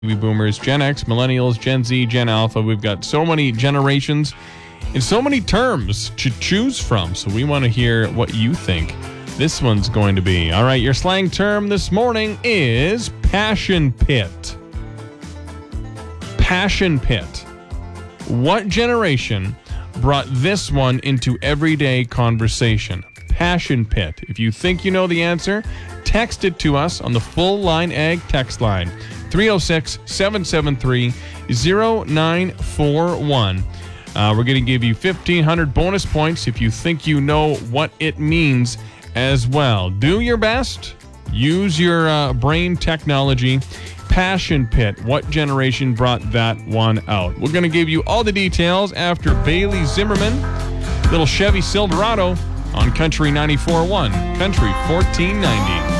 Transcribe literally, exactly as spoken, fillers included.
Baby boomers, Gen X, millennials, Gen Z, Gen Alpha. We've got so many generations and so many terms to choose from. So we want to hear what you think this one's going to be. All right, your slang term this morning is passion pit. Passion pit. What generation brought this one into everyday conversation? Passion pit. If you think you know the answer, text it to us on the Full Line Ag text line. three oh six, seven seven three, oh nine four one. Uh, we're going to give you fifteen hundred bonus points if you think you know what it means as well. Do your best. Use your uh, brain technology. Passion pit. What generation brought that one out? We're going to give you all the details after Bailey Zimmerman, little Chevy Silverado on Country ninety-four point one, Country fourteen ninety.